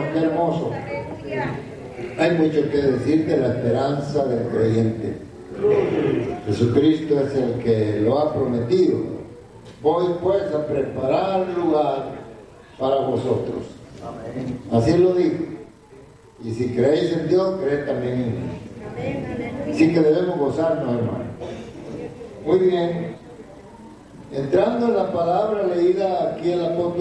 qué hermoso. Hay mucho que decir de la esperanza del creyente. Jesucristo es el que lo ha prometido. Voy pues a preparar lugar para vosotros. Así lo dijo. Y si creéis en Dios, creed también en mí. Así que debemos gozarnos, hermano. Muy bien. Entrando en la palabra leída aquí el apóstol